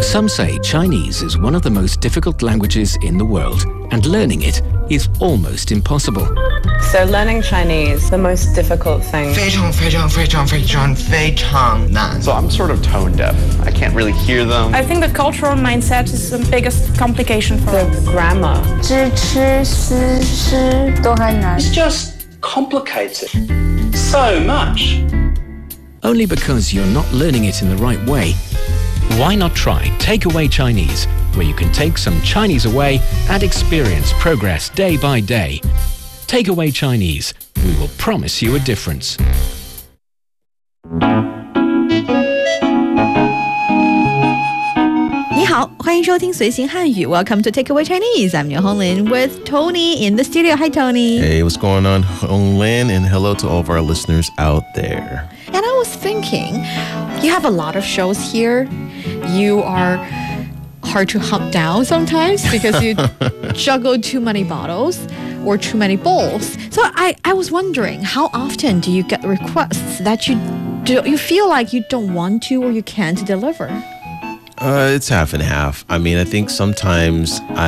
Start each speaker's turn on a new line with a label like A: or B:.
A: Some say Chinese is one of the most difficult languages in the world, and learning it is almost impossible.
B: So learning Chinese, the most difficult thing.
C: 非常非常非常非常非常难.
D: So I'm sort of tone deaf. I can't really hear them.
E: I think the cultural mindset is the biggest complication for us.
B: The grammar.
F: 知吃思诗都很难.
G: It's just complicated so much.
A: Only because you're not learning it in the right way. Why not try Takeaway Chinese, where you can take some Chinese away and experience progress day by day. Takeaway Chinese, we will promise you a difference.
H: 你好，欢迎收听随行汉语 Welcome to Takeaway Chinese. I'm your Honglin with Tony in the studio. Hi, Tony.
I: Hey, what's going on, Honglin? And hello to all of our listeners out there.
H: And I was thinking, you have a lot of shows here. You are hard to hunt down sometimes because you juggle too many bottles or too many bowls. So I was wondering, how often do you get requests that you feel like you don't want to or you can't deliver?
I: It's half and half. I mean, I think sometimes